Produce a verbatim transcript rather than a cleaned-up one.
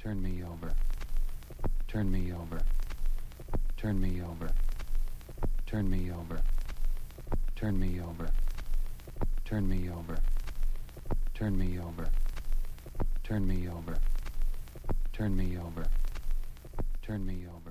Turn me over. Turn me over. Turn me over. Turn me over. Turn me over. Turn me over. Turn me over. Turn me over. Turn me over. Turn me over.